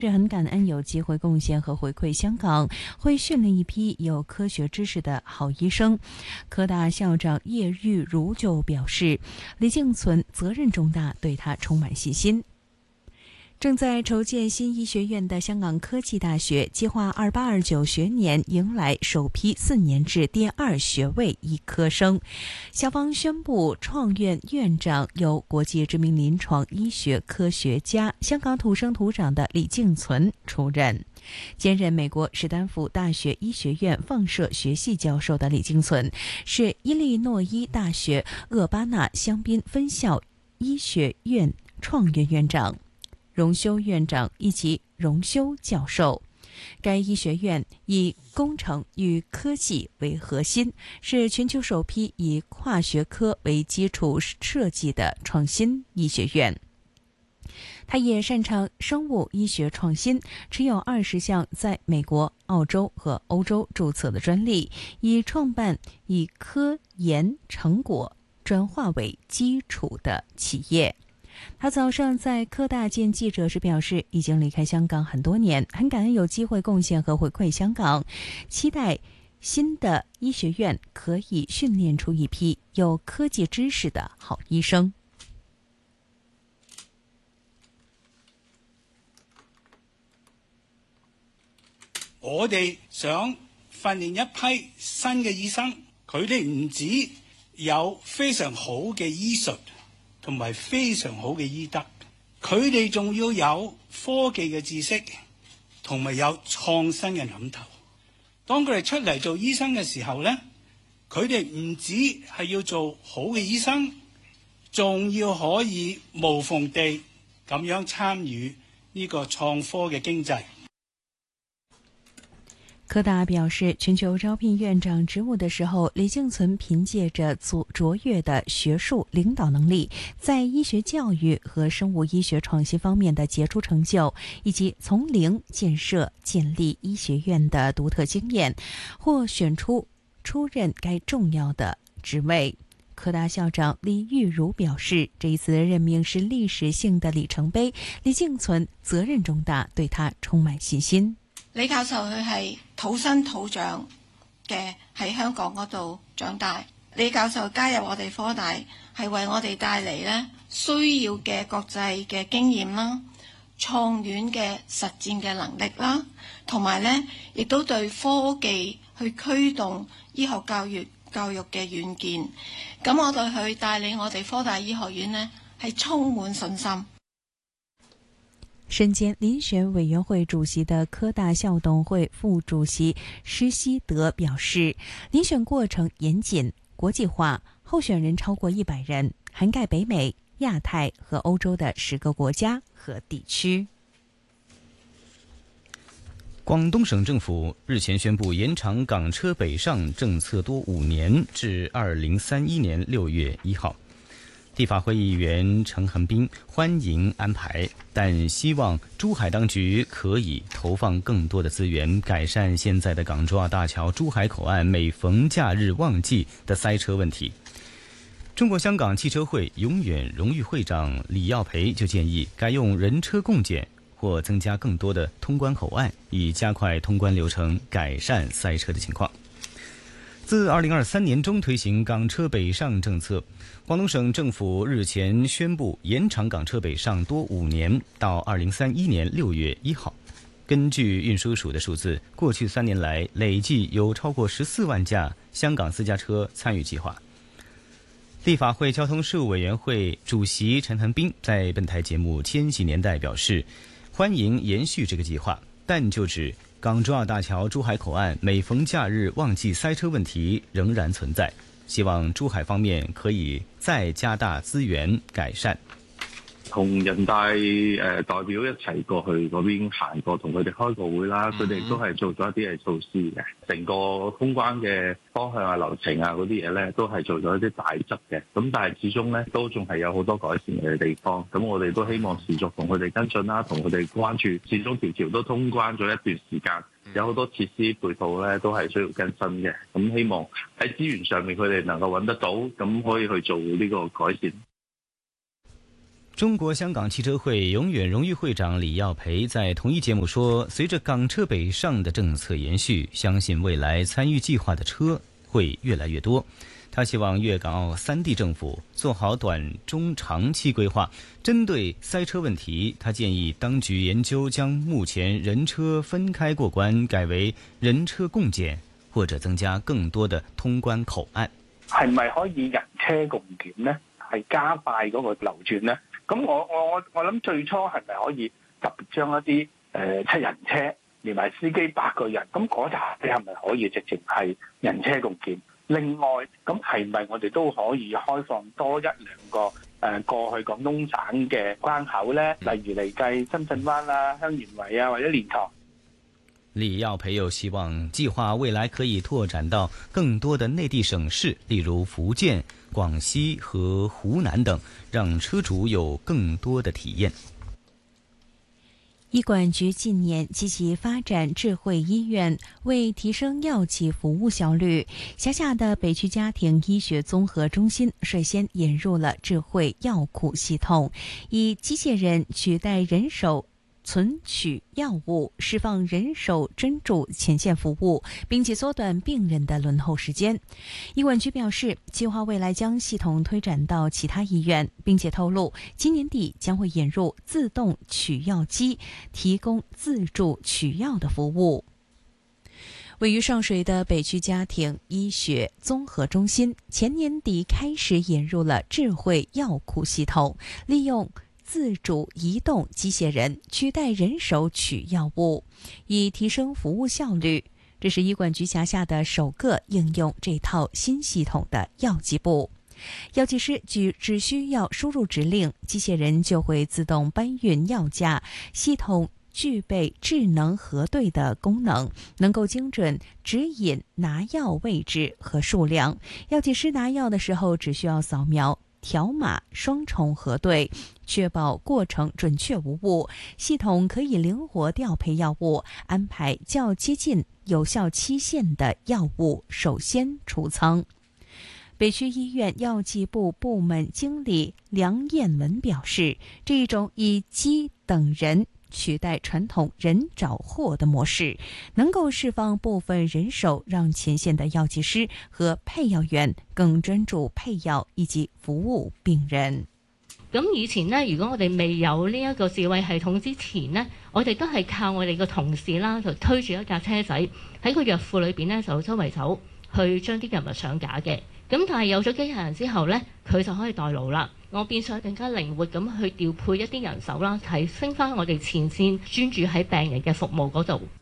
是很感恩有机会贡献和回馈香港，会训练一批有科学知识的好医生。科大校长叶玉如就表示，李敬存责任重大，对他充满信心。正在筹建新医学院的香港科技大学计划28-29学年迎来首批4年制第2学位医科生。校方宣布，创院院长由国际知名临床医学科学家、香港土生土长的李敬存出任。兼任美国史丹福大学医学院放射学系教授的李敬存，是伊利诺伊大学厄巴纳香槟分校医学院创院院长、荣休院长以及荣休教授。该医学院以工程与科技为核心，是全球首批以跨学科为基础设计的创新医学院。他也擅长生物医学创新，持有20项在美国、澳洲和欧洲注册的专利，以创办以科研成果转化为基础的企业。他早上在科大见记者时表示，已经离开香港很多年，很感恩有机会贡献和回馈香港，期待新的医学院可以训练出一批有科技知识的好医生。 我哋想訓練一批新嘅醫生，佢哋唔止有非常好嘅醫術同埋非常好嘅醫德，佢哋仲要有科技嘅知識同埋有創新嘅諗頭。當佢哋出嚟做醫生嘅時候呢，佢哋唔止係要做好嘅醫生，仲要可以無縫地咁樣參與呢個創科嘅經濟。 科大表示，全球招聘院长职务的时候，李敬存凭借着卓越的学术领导能力，在医学教育和生物医学创新方面的杰出成就，以及从零建立医学院的独特经验，获选出任该重要的职位。科大校长李玉如表示，这一次的任命是历史性的里程碑，李敬存责任重大，對他充滿信心。 李教授佢係土生土長嘅喺香港嗰度長大，李教授加入我哋科大係為我哋帶嚟呢需要嘅國際嘅經驗啦、創院嘅實踐嘅能力啦，同埋呢亦都對科技去驅動醫學教育嘅遠見。咁我對佢帶領我哋科大醫學院呢係充滿信心。 身兼遴选委员会主席的科大校董会副主席施希德表示，遴选过程严谨、国际化，候选人超过100人，涵盖北美、亚太和欧洲的10个国家和地区。 广东省政府日前宣布延长港车北上政策多5年，至2031年6月1号。立法会议员陈恒斌欢迎安排，但希望珠海当局可以投放更多的资源，改善现在的港珠澳大桥珠海口岸每逢假日旺季的塞车问题。中国香港汽车会永远荣誉会长李耀培就建议，该用人车共检或增加更多的通关口岸，以加快通关流程，改善塞车的情况。自2023年中推行港车北上政策，广东省政府日前宣布延长港车北上多5年，到2031年6月1号。根据运输署的数字，过去3年来累计有超过14万架香港私家车参与计划。立法会交通事务委员会主席陈恒斌在本台节目《千禧年代》表示，欢迎延续这个计划，但就指港珠澳大桥珠海口岸每逢假日旺季塞车问題仍然存在，希望珠海方面可以再加大資源改善。 同人大代表一齊過去嗰邊行過，同佢哋開個會啦，佢哋都係做咗一啲嘅措施嘅，成個通關嘅方向啊、流程啊嗰啲嘢咧，都係做咗一啲大則嘅。咁但係始終咧都仲係有好多改善嘅地方。咁我哋都希望持續同佢哋跟進啦，同佢哋關注。始終條橋都通關咗一段時間，有好多設施配套咧都係需要更新嘅。咁希望喺資源上面佢哋能夠揾得到，咁可以去做呢個改善。 中国香港汽车会永远荣誉会长李耀培在同一节目说，随着港车北上的政策延续，相信未来参与计划的车会越来越多。他希望粤港澳3地政府做好短中长期规划。针对塞车问题，他建议当局研究将目前人车分开过关改为人车共检，或者增加更多的通关口岸。 係咪可以人車共檢呢？係加快嗰個流轉呢？咁我諗最初係咪可以特別將一啲7人車連埋司機8個人，咁嗰扎你係咪可以直情係人車共檢？另外，咁係咪我哋都可以開放多1-2個過去廣東省嘅關口呢？例如嚟計深圳灣啊、香園圍啊或者蓮塘。 李耀培又希望计划未来可以拓展到更多的内地省市，例如福建、广西和湖南等，让车主有更多的体验。 医管局近年积极发展智慧医院，为提升药剂服务效率，辖下的北区家庭医学综合中心率先引入了智慧药库系统，以机械人取代人手存取药物，释放人手专注前线服务，并且缩短病人的轮候时间。医管局表示，计划未来将系统推展到其他医院，并且透露今年底将会引入自动取药机，提供自助取药的服务。位于上水的北区家庭医学综合中心前年底开始引入了智慧药库系统，利用自主移动机械人取代人手取药物，以提升服务效率。这是医管局辖下的首个应用这套新系统的药剂部。药剂师只需要输入指令，机械人就会自动搬运药架，系统具备智能核对的功能，能够精准指引拿药位置和数量。药剂师拿药的时候只需要扫描条码双重核对，确保过程准确无误。系统可以灵活调配药物，安排较接近有效期限的药物首先出仓。北区医院药剂部部门经理梁彦文表示，这一种以机等人取代传统人找货的模式，能够释放部分人手，让前线的藥剂師和配藥員更專注配藥以及服務病人。 咁以前呢，如果我哋未有呢一個智慧系統之前呢，我哋都係靠我哋嘅同事啦，就推住一架車仔喺個藥庫裏邊呢，就周圍走去將啲藥物上架嘅。咁但係有咗機械人之後呢，佢就可以代勞啦。我變相更加靈活咁去調配一啲人手啦，提升翻我哋前線專注喺病人嘅服務嗰度。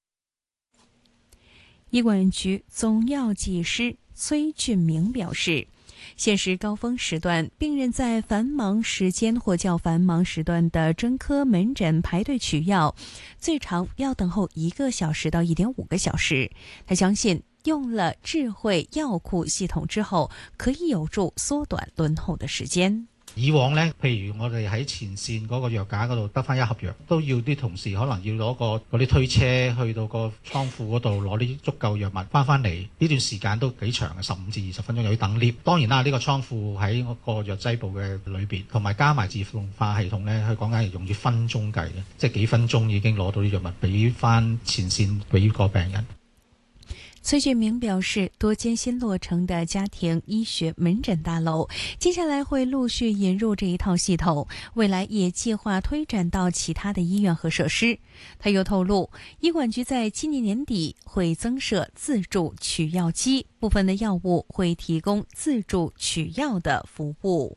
醫管局總藥劑師崔俊明表示，現時高峰時段，病人在繁忙時間或較繁忙時段的專科門診排隊取藥，最長要等候1個小時到1.5個小時。他相信用了智慧藥庫系統之後，可以有助縮短輪候的時間。 以往呢，譬如我哋喺前線嗰個藥架嗰度得翻1盒藥，都要啲同事可能要攞嗰啲推車去到個倉庫嗰度攞啲足夠藥物翻嚟，呢段時間都幾長嘅，15至20分鐘，又要等 lift。當然啦，呢個倉庫喺嗰個藥劑部嘅裏邊，同埋加埋自動化系統呢，佢講緊係用於分鐘計嘅，即係幾分鐘已經攞到啲藥物俾翻前線俾個病人。 崔俊明表示，多間新落成的家庭醫學門診大樓接下來會陸續引入這一套系統，未來也計劃推展到其他的醫院和設施。他又透露，醫管局在今年年底會增設自助取藥機，部分的藥物會提供自助取藥的服務。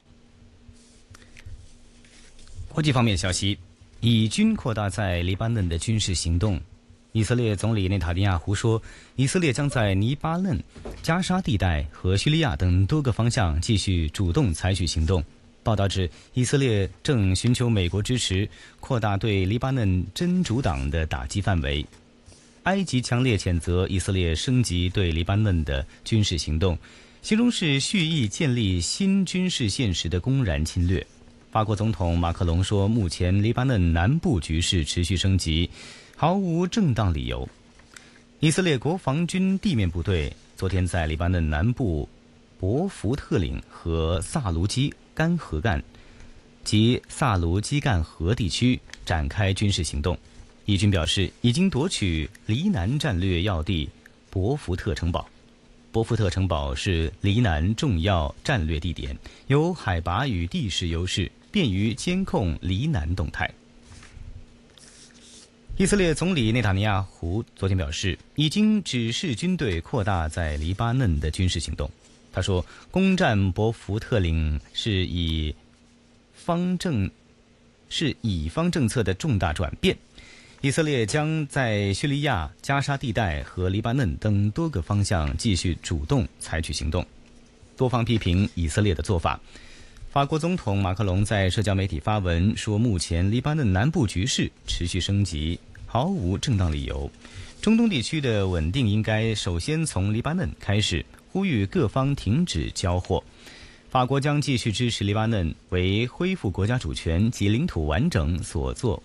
國際方面消息，以軍擴大在黎巴嫩的軍事行動。以色列總理內塔尼亞胡說，以色列將在黎巴嫩、加沙地帶和敘利亞等多個方向繼續主動採取行動。報道指，以色列正尋求美國支持，擴大對黎巴嫩真主黨的打擊範圍。埃及強烈譴責以色列升級對黎巴嫩的軍事行動，形容是蓄意建立新軍事現實的公然侵略。法國總統馬克龍說，目前黎巴嫩南部局勢持續升級，毫無正當理由。以色列國防軍地面部隊昨天在黎巴嫩南部博福特嶺和薩盧基干河岸及萨卢基干河地区展开军事行动。以军表示，已经夺取黎南战略要地博福特城堡。博福特城堡是黎南重要战略地点，有海拔与地势优势，便于监控黎南动态。以色列总理内塔尼亚胡昨天表示，已经指示军队扩大在黎巴嫩的军事行动。他说，攻占博福特岭是以方政策的重大转变。以色列将在叙利亚、加沙地带和黎巴嫩等多个方向继续主动采取行动。多方批评以色列的做法。法国总统马克龙在社交媒体发文说，目前黎巴嫩南部局势持续升级，毫无正当理由。中东地区的稳定应该首先从黎巴嫩开始，呼吁各方停止交火。法国将继续支持黎巴嫩为恢复国家主权及领土完整所做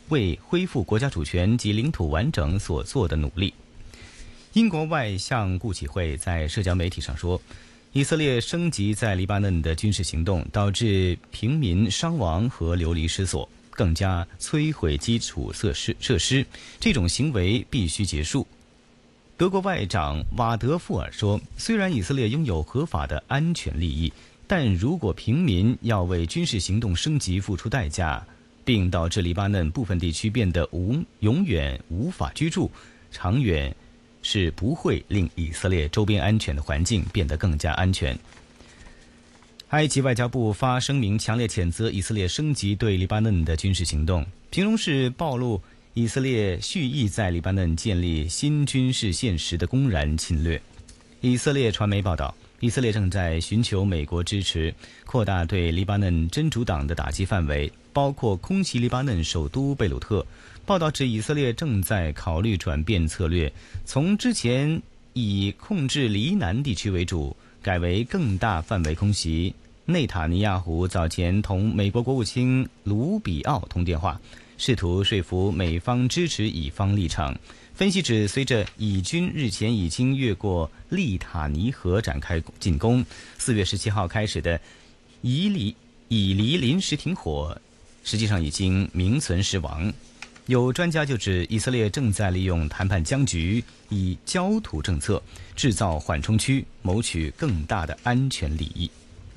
的努力。英国外相顾启慧在社交媒体上说，以色列升级在黎巴嫩的军事行动，导致平民伤亡和流离失所，更加摧毁基础设施，这种行为必须结束。德国外长瓦德富尔说，虽然以色列拥有合法的安全利益，但如果平民要为军事行动升级付出代价，并导致黎巴嫩部分地区变得永远无法居住，长远是不会令以色列周边安全的环境变得更加安全。埃及外交部发声明强烈谴责以色列升级对黎巴嫩的军事行动，形容是暴露以色列蓄意在黎巴嫩建立新军事现实的公然侵略。以色列传媒报道，以色列正在寻求美国支持，扩大对黎巴嫩真主党的打击范围，包括空袭黎巴嫩首都贝鲁特。报道指，以色列正在考虑转变策略，从之前以控制黎南地区为主，改为更大范围空袭。内塔尼亚胡早前同美国国务卿卢比奥通电话，试图说服美方支持以方立场。分析指，随着以军日前已经越过利塔尼河展开进攻，4月17号开始的以黎临时停火实际上已经名存实亡。有专家就指，以色列正在利用谈判僵局，以焦土政策制造缓冲区，谋取更大的安全利益。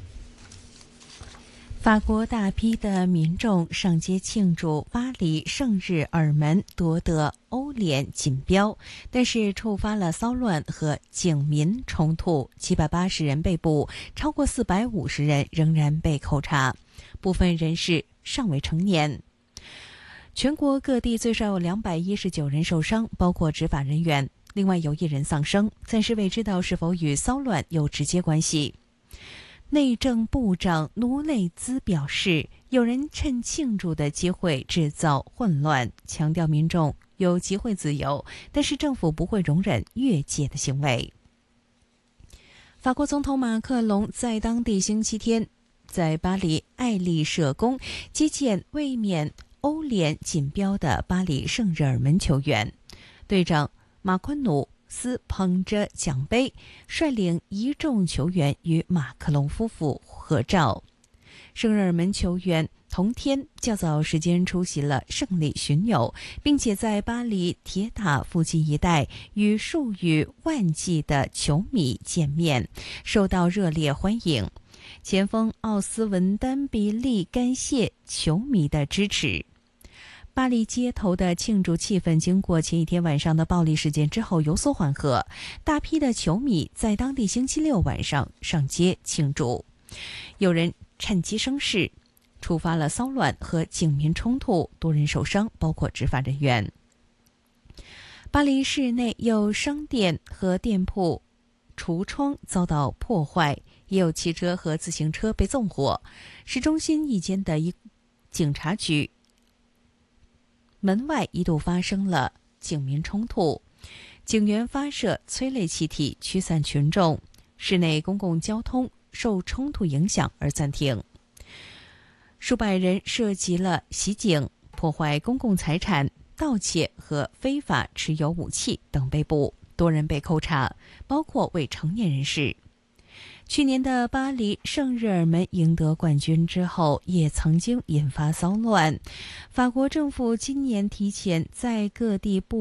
法国大批的民众上街庆祝巴黎圣日耳门夺得欧联锦标，但是触发了骚乱和警民冲突，780人被捕，超过450人仍然被扣查，部分人士尚未成年。全国各地最少有219人受伤，包括执法人员，另外有1人丧生，暂时未知道是否与骚乱有直接关系。内政部长努内兹表示，有人趁庆祝的机会制造混乱，强调民众有集会自由，但是政府不会容忍越界的行为。法国总统马克龙在当地星期天在巴黎爱丽舍宫接见卫冕欧联锦标的巴黎圣日耳门球员，队长马昆努斯捧着奖杯，率领一众球员与马克龙夫妇合照。圣日耳门球员同天较早时间出席了胜利巡游，并且在巴黎铁塔附近一带与数以万计的球迷见面，受到热烈欢迎。前锋奥斯文丹比利感谢球迷的支持。巴黎街头的庆祝气氛经过前一天晚上的暴力事件之后有所缓和，大批的球迷在当地星期六晚上上街庆祝，有人趁机生事，触发了骚乱和警民冲突，多人受伤，包括执法人员。巴黎市内有商店和店铺橱窗遭到破坏，也有汽车和自行车被纵火。市中心一间的警察局门外一度发生了警民冲突，警员发射催泪气体驱散群众，市内公共交通受冲突影响而暂停。数百人涉及了袭警、破坏公共财产、盗窃和非法持有武器等被捕，多人被扣查，包括未成年人士。 去年的巴黎圣日耳门赢得冠军之后，也曾经引发骚乱。法国政府今年提前在各地布